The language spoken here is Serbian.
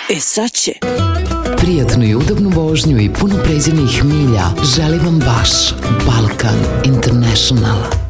sad će. Prijatnu i udobnu vožnju i puno prezirnih milja želi vam vaš Balkan International.